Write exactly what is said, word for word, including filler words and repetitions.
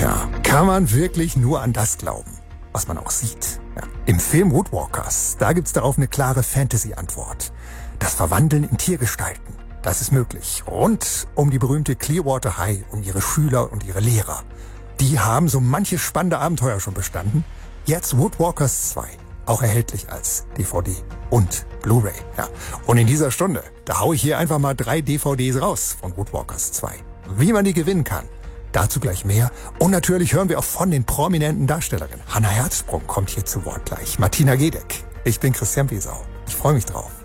Tja, kann man wirklich nur an das glauben, was man auch sieht? Ja. Im Film Woodwalkers, da gibt's darauf eine klare Fantasy-Antwort. Das Verwandeln in Tiergestalten, das ist möglich. Rund um die berühmte Clearwater High, um ihre Schüler und ihre Lehrer. Die haben so manche spannende Abenteuer schon bestanden. Jetzt Woodwalkers zwei, auch erhältlich als D V D und Blu-ray. Ja. Und in dieser Stunde, da hau ich hier einfach mal drei D V Ds raus von Woodwalkers zwei. Wie man die gewinnen kann, dazu gleich mehr. Und natürlich hören wir auch von den prominenten Darstellerinnen. Hannah Herzsprung kommt hier zu Wort gleich. Martina Gedeck. Ich bin Christian Wiesau. Ich freue mich drauf.